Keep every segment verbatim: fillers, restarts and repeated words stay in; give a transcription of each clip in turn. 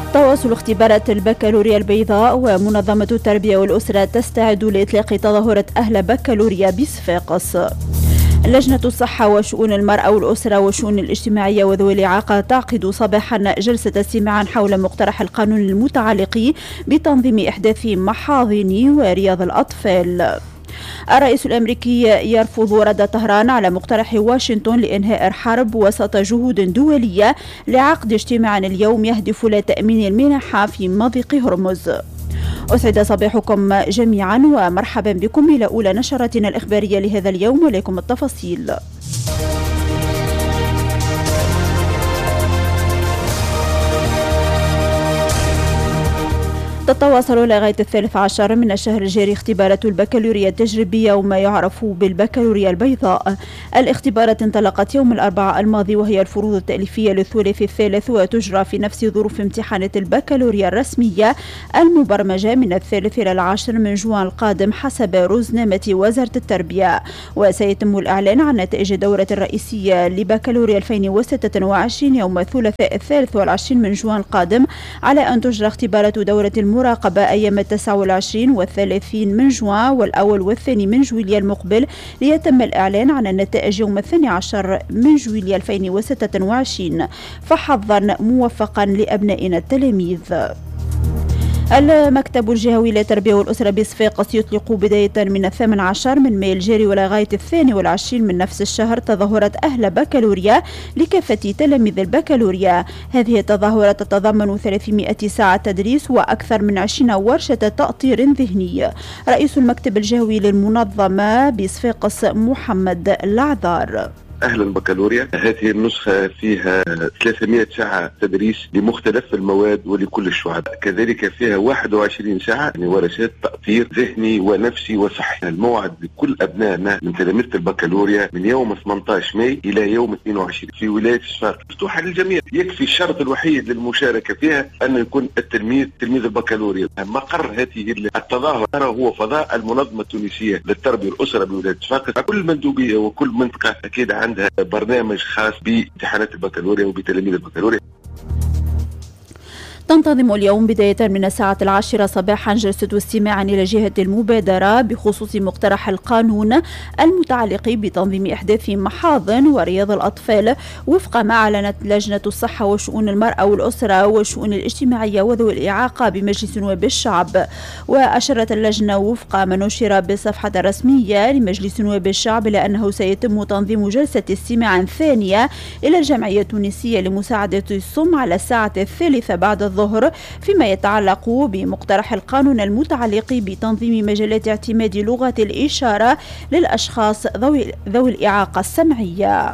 تواصل اختبارات البكالوريا البيضاء، ومنظمة التربية والأسرة تستعد لإطلاق تظاهرة أهل بكالوريا بصفاقس. لجنة الصحة وشؤون المرأة والأسرة والشؤون الاجتماعية وذوي الإعاقة تعقد صباحا جلسة استماع حول مقترح القانون المتعلق بتنظيم إحداث محاضن ورياض الأطفال. الرئيس الأمريكي يرفض رد طهران على مقترح واشنطن لإنهاء الحرب وسط جهود دولية لعقد اجتماع اليوم يهدف لتأمين المنح في مضيق هرمز. أسعد صباحكم جميعا ومرحبا بكم إلى أولى نشرتنا الإخبارية لهذا اليوم، ولكم التفاصيل. تتواصل لغاية الثالث عشر من الشهر الجاري اختبارات البكالوريا التجريبية وما يعرف بالبكالوريا البيضاء. الاختبارات انطلقت يوم الأربعاء الماضي، وهي الفروض التأليفية للثلث الثالث، وتجرى في نفس ظروف امتحانات البكالوريا الرسمية المبرمجة من الثالث إلى العاشر من جوان القادم حسب رزنامة وزارة التربية. وسيتم الإعلان عن نتائج الدورة الرئيسية لبكالوريا ألفين وستة وعشرين يوم الثلاثاء الثالث والعشرين من جوان القادم، على أن تجرى اختبارات دورة المراقبة أيام التاسع والعشرين والثلاثين من جوان والأول والثاني من جويليا المقبل، ليتم الإعلان عن النتائج يوم الثاني عشر من جويليا ألفين وستة وعشرين. فحظا موفقا لأبنائنا التلاميذ. المكتب الجهوي للتربية والأسرة بصفاقس يطلق بداية من الثامن عشر من مايو الجاري ولغاية الثاني والعشرين من نفس الشهر تظاهرة أهل بكالوريا لكافة تلاميذ البكالوريا. هذه التظاهرة تتضمن ثلاثمائة ساعة تدريس وأكثر من عشرين ورشة تأطير ذهني. رئيس المكتب الجهوي للمنظمة بصفاقس محمد العذار: أهلا بكالوريا، هذه النسخة فيها ثلاثمائة ساعة تدريس لمختلف المواد ولكل الشعب، كذلك فيها واحد وعشرين ساعة يعني ورشات تأطير ذهني ونفسي وصحي. الموعد لكل أبنائنا من تلاميذ البكالوريا من يوم ثمانية عشر مايو إلى يوم اثنين وعشرين في ولاية صفاقس، مفتوحة للجميع. يكفي الشرط الوحيد للمشاركة فيها أن يكون التلميذ تلميذ البكالوريا. مقر هذه التظاهرة هو فضاء المنظمة التونسية للتربية والأسرة بولاية صفاقس. كل مندوبية وكل منطقة أكيد عندها برنامج خاص بامتحانات البكالوريا وبتلاميذ البكالوريا. تنتظم اليوم بداية من الساعة العاشرة صباحا جلسة استماع إلى جهة المبادرة بخصوص مقترح القانون المتعلق بتنظيم إحداث محاضن ورياض الأطفال، وفق ما أعلنت لجنة الصحة وشؤون المرأة والأسرة والشؤون الاجتماعية وذوي الإعاقة بمجلس نواب الشعب. وأشرت اللجنة وفق ما نشر بالصفحة الرسمية لمجلس نواب الشعب إلى أنه سيتم تنظيم جلسة استماع ثانية إلى الجمعية التونسية لمساعدة الصم على الساعة الثالثة بعد الظهر الظهر فيما يتعلق بمقترح القانون المتعلق بتنظيم مجالات اعتماد لغة الإشارة للأشخاص ذوي, ذوي الإعاقة السمعية.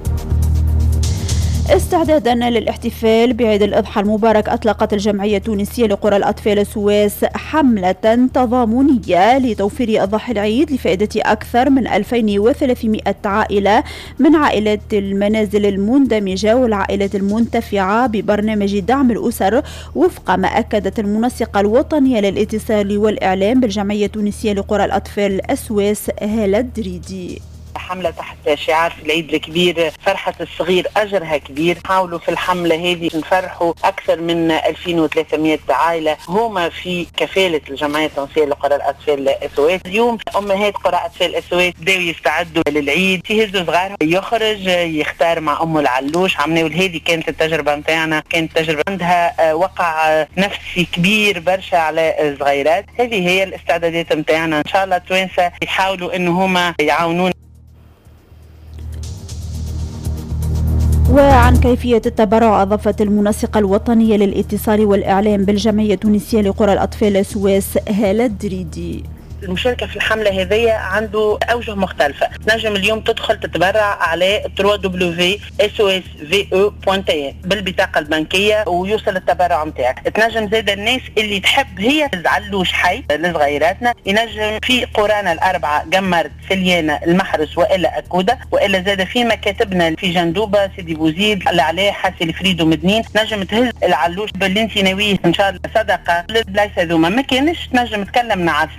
استعدادا للاحتفال بعيد الأضحى المبارك، أطلقت الجمعية التونسية لقرى الأطفال سواس حملة تضامنية لتوفير أضاحي العيد لفائدة أكثر من ألفين وثلاثمائة عائلة من عائلات المنازل المندمجة والعائلات المنتفعة ببرنامج دعم الأسر، وفق ما أكدت المنسقة الوطنية للاتصال والإعلام بالجمعية التونسية لقرى الأطفال أسواس هالة الدريدي. حملة تحت شعار في العيد الكبير فرحة الصغير أجرها كبير. حاولوا في الحملة هذه نفرحوا أكثر من ألفين وثلاثمائة عائلة هما في كفالة الجمعية التونسية لقرى الأطفال أسواس. اليوم أمهات قرى أطفال أسواس بدأوا يستعدوا للعيد، يهزوا صغارهم يخرج يختار مع أمه العلوش. عملوا هذه كانت التجربة متاعنا، كانت تجربة عندها وقع نفسي كبير برشا على الصغيرات. هذه هي الاستعدادات متاعنا، إن شاء الله التوانسة يحاولوا إنه هما يعاونون. وعن كيفية التبرع، أضافت المنسقة الوطنية للاتصال والإعلام بالجمعية التونسية لقرى الأطفال سواس هالة الدريدي: المشاركة في الحملة هذه عنده أوجه مختلفة. نجم اليوم تدخل تتبرع على دبليو دبليو دبليو دوت اس او اس في او دوت اي بالبطاقة البنكية ويوصل التبرع متاعك. تنجم زاد الناس اللي تحب هي تزعلوش حي لصغيراتنا، ينجم في قرانا الأربعة جمرت سليانة المحرس وإلا أكودة، وإلا زاد في مكاتبنا في جندوبة سيدي بوزيد العلاء حاسي الفريد ومدنين. نجم تهز العلوش باللي انت ناويه إن شاء الله صدقة للبلايص هذوما. ما كانش نجم تكلمنا على ثمانية وخمسين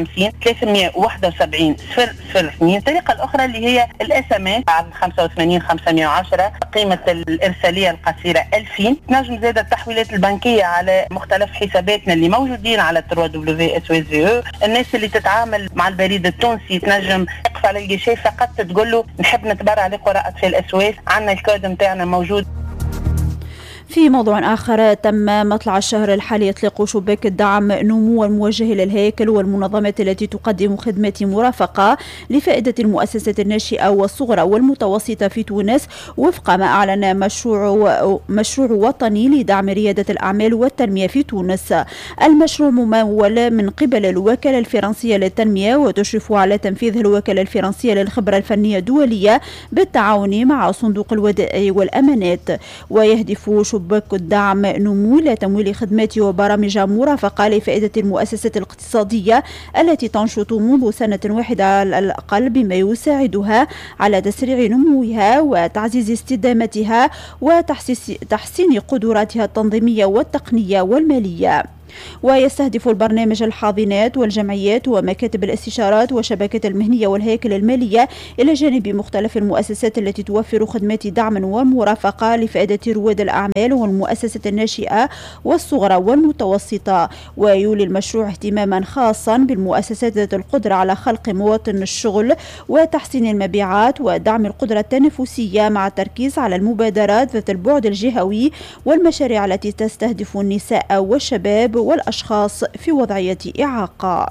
وخمسين ثلاثمية وواحد وسبعين صفر صفر اثنين. الطريقة الأخرى اللي هي الاس ام اس على خمسة وثمانين خمسمية وعشرة، قيمة الإرسالية القصيرة ألفين. تنجم زادة التحويلات البنكية على مختلف حساباتنا اللي موجودين على دبليو دبليو دبليو اس او اس في او. الناس اللي تتعامل مع البريد التونسي تنجم تقف على الجيشي فقط تقول له نحب نتبرع لقراءة في الأسواق، عندنا الكود متاعنا موجود. في موضوع آخر، تم مطلع الشهر الحالي إطلاق شباك الدعم نمو الموجه للهيكل والمنظمات التي تقدم خدمات مرافقة لفائدة المؤسسات الناشئة والصغرى والمتوسطة في تونس، وفق ما أعلن مشروع مشروع وطني لدعم ريادة الأعمال والتنمية في تونس. المشروع ممول من قبل الوكالة الفرنسية للتنمية، وتشرف على تنفيذ الوكالة الفرنسية للخبرة الفنية الدولية بالتعاون مع صندوق الودائع والأمانات. ويهدف شباك الدعم نمو لتمويل خدمات وبرامج مرافقة لفائدة المؤسسات الاقتصادية التي تنشط منذ سنة واحدة على الأقل، بما يساعدها على تسريع نموها وتعزيز استدامتها وتحسين قدراتها التنظيمية والتقنية والمالية. ويستهدف البرنامج الحاضنات والجمعيات ومكاتب الاستشارات وشبكة المهنية والهيكل المالية، إلى جانب مختلف المؤسسات التي توفر خدمات دعم ومرافقة لفائدة رواد الأعمال والمؤسسات الناشئة والصغرى والمتوسطة. ويولي المشروع اهتماما خاصا بالمؤسسات ذات القدرة على خلق مواطن الشغل وتحسين المبيعات ودعم القدرة التنافسية، مع التركيز على المبادرات ذات البعد الجهوي والمشاريع التي تستهدف النساء والشباب والأشخاص في وضعية إعاقة.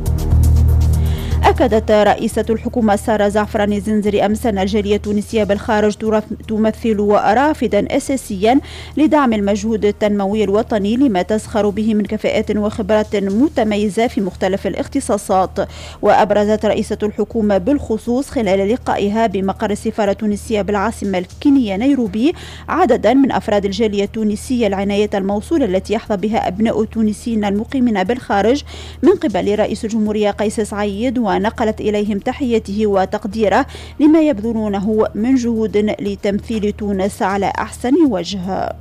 أكدت رئيسة الحكومة سارة زعفراني الزنزري أمس أن الجالية التونسية بالخارج تمثل رافدا أساسيا لدعم المجهود التنموي الوطني، لما تزخر به من كفاءات وخبرات متميزة في مختلف الاختصاصات. وأبرزت رئيسة الحكومة بالخصوص خلال لقائها بمقر السفارة التونسية بالعاصمة الكينية نيروبي عددا من أفراد الجالية التونسية العناية الموصولة التي يحظى بها أبناء التونسيين المقيمين بالخارج من قبل رئيس الجمهورية قيس سعيد، ونقلت إليهم تحيته وتقديره لما يبذلونه من جهود لتمثيل تونس على أحسن وجه.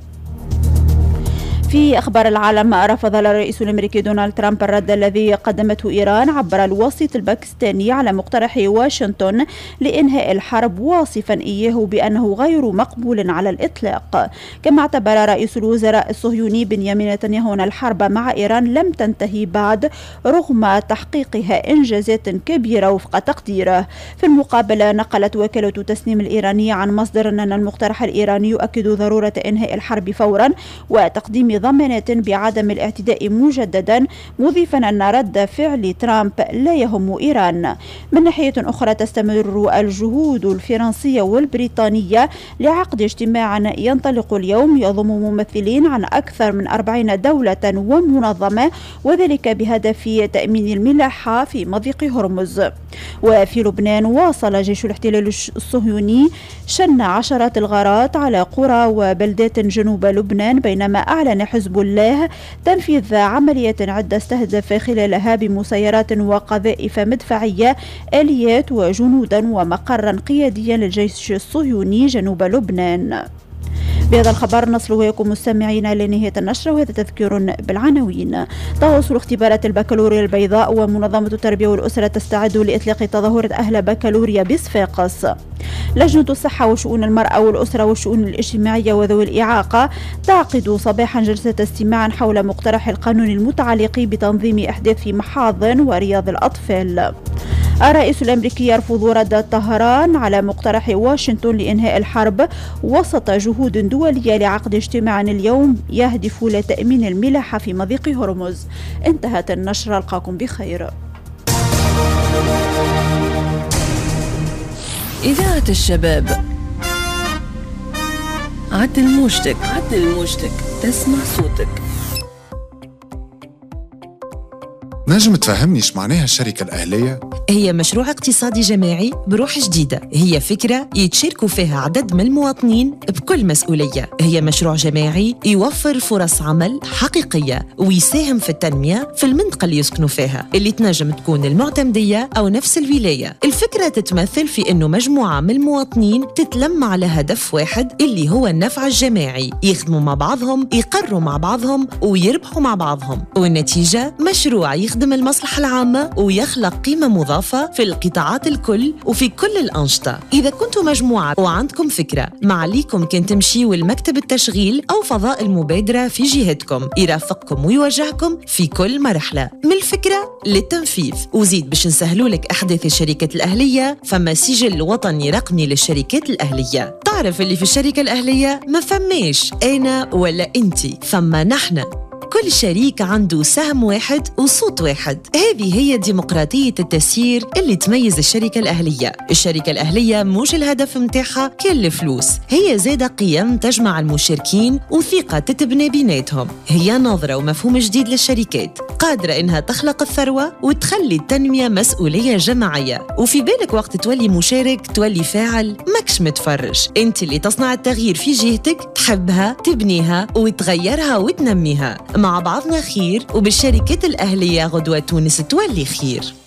في أخبار العالم، رفض الرئيس الأمريكي دونالد ترامب الرد الذي قدمته إيران عبر الوسيط الباكستاني على مقترح واشنطن لإنهاء الحرب، واصفا إياه بأنه غير مقبول على الإطلاق. كما اعتبر رئيس الوزراء الصهيوني بنيامين نتنياهو أن الحرب مع إيران لم تنتهي بعد رغم تحقيقها إنجازات كبيرة وفق تقديره. في المقابل، نقلت وكالة تسنيم الإيرانية عن مصدر أن المقترح الإيراني يؤكد ضرورة إنهاء الحرب فورا وتقديم ضمانات بعدم الاعتداء مجددا، مضيفا أن رد فعل ترامب لا يهم إيران. من ناحية أخرى، تستمر الجهود الفرنسية والبريطانية لعقد اجتماع ينطلق اليوم يضم ممثلين عن أكثر من أربعين دولة ومنظمة، وذلك بهدف تأمين الملاحة في مضيق هرمز. وفي لبنان، واصل جيش الاحتلال الصهيوني شن عشرات الغارات على قرى وبلدات جنوب لبنان، بينما أعلن حزب الله تنفيذ عملية عدة استهدف خلالها بمسيرات وقذائف مدفعية آليات وجنودا ومقرا قياديا للجيش الصهيوني جنوب لبنان. بهذا الخبر نصل وياكم مستمعين لنهاية النشرة، وهذا تذكير بالعناوين. تواصل اختبارات البكالوريا البيضاء، ومنظمة التربية والأسرة تستعد لإطلاق تظاهرة أهل بكالوريا بصفاقس. لجنة الصحة وشؤون المرأة والأسرة والشؤون الاجتماعية وذوي الإعاقة تعقد صباحا جلسة استماع حول مقترح القانون المتعلق بتنظيم إحداث محاضن ورياض الأطفال. الرئيس الأمريكي يرفض رد طهران على مقترح واشنطن لإنهاء الحرب وسط جهود دولية لعقد اجتماع اليوم يهدف لتأمين الملاحة في مضيق هرمز. انتهت النشرة، ألقاكم بخير. إذاعة الشباب، عدل موجتك عدل موجتك تسمع صوتك. نجم تفهمني ايش معناها الشركة الأهلية؟ هي مشروع اقتصادي جماعي بروح جديدة، هي فكرة يتشاركوا فيها عدد من المواطنين بكل مسؤولية. هي مشروع جماعي يوفر فرص عمل حقيقية ويساهم في التنمية في المنطقة اللي يسكنوا فيها، اللي تنجم تكون المعتمدية أو نفس الولاية. الفكرة تتمثل في أنه مجموعة من المواطنين تتلم على هدف واحد اللي هو النفع الجماعي، يخدموا مع بعضهم، يقروا مع بعضهم ويربحوا مع بعضهم، والنتيجة مشروع يخدم يخدم المصلحة العامة ويخلق قيمة مضافة في القطاعات الكل وفي كل الأنشطة. إذا كنتوا مجموعة وعندكم فكرة، معليكم كان تمشيوا المكتب التشغيل أو فضاء المبادرة في جهتكم يرافقكم ويوجهكم في كل مرحلة من الفكرة للتنفيذ. وزيد باش نسهلوا لك أحداث الشركات الأهلية، فما سجل وطني رقمي للشركات الأهلية. تعرف اللي في الشركة الأهلية ما فماش أنا ولا أنتي، فما نحن. كل شريك عنده سهم واحد وصوت واحد. هذه هي ديمقراطية التسيير اللي تميز الشركة الأهلية. الشركة الأهلية مش الهدف متاعها كل فلوس، هي زادة قيم تجمع المشاركين وثقة تتبني بيناتهم. هي نظرة ومفهوم جديد للشركات قادرة إنها تخلق الثروة وتخلي التنمية مسؤولية جماعية. وفي بالك وقت تولي مشارك تولي فاعل، ماكش متفرج. انت اللي تصنع التغيير في جهتك، تحبها تبنيها وتغيرها وتنميها. مع بعضنا خير، وبالشركات الأهلية غدوة تونس تولي خير.